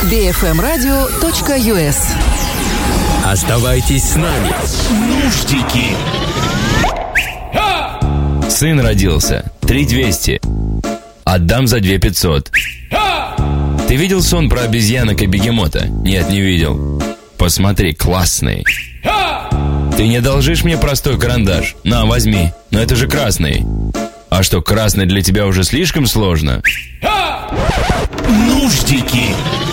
bfmradio.us. Оставайтесь с нами. Нуждики. Сын родился. 3200. Отдам за 2500. Ты видел сон про обезьянок и бегемота? Нет, не видел. Посмотри, классный. Ты не одолжишь мне простой карандаш? На, возьми. Но это же красный. А что, красный для тебя уже слишком сложно? Нуждики.